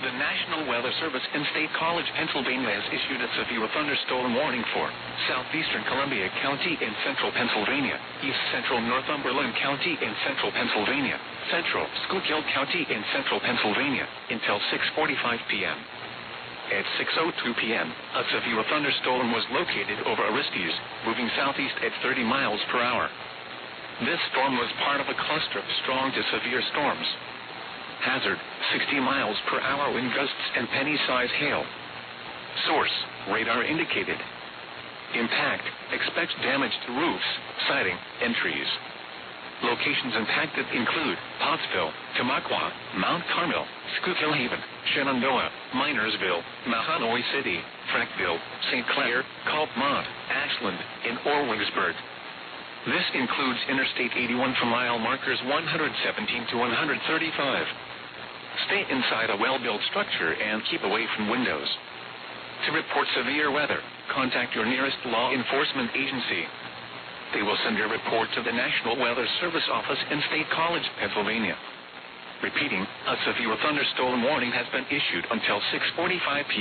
The National Weather Service in State College, Pennsylvania has issued a severe thunderstorm warning for southeastern Columbia County in central Pennsylvania, east central Northumberland County in central Pennsylvania, central Schuylkill County in central Pennsylvania, until 6:45 p.m. At 6:02 p.m., a severe thunderstorm was located over Aristes, moving southeast at 30 miles per hour. This storm was part of a cluster of strong to severe storms. Hazard, 60 miles per hour wind gusts and penny-size hail. Source, radar indicated. Impact, expect damage to roofs, siding, and trees. Locations impacted include Pottsville, Tamaqua, Mount Carmel, Schuylkill Haven, Shenandoah, Minersville, Mahanoy City, Frankville, St. Clair, Colpmont, Ashland, and Orwigsburg. This includes Interstate 81 from mile markers 117 to 135. Stay inside a well-built structure and keep away from windows. To report severe weather, contact your nearest law enforcement agency. They will send your report to the National Weather Service office in State College, Pennsylvania. Repeating, a severe thunderstorm warning has been issued until 6:45 p.m.